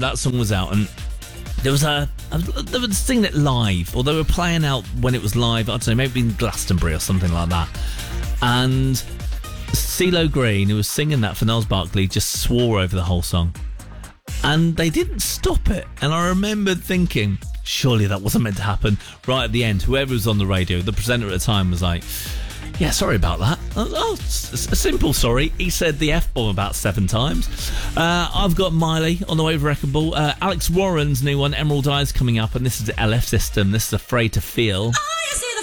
that song was out, and they were singing it live, or they were playing out when it was live. I don't know, maybe in Glastonbury or something like that. And CeeLo Green, who was singing that for Gnarls Barkley, just swore over the whole song. And they didn't stop it. And I remember thinking, surely that wasn't meant to happen. Right at the end, whoever was on the radio, the presenter at the time was like, yeah, sorry about that. Oh, a simple sorry. He said the F-bomb about 7 times. I've got Miley on the way with Wrecking Ball. Alex Warren's new one, Emerald Eyes, coming up. And this is the LF System. This is Afraid to Feel. Oh, yes,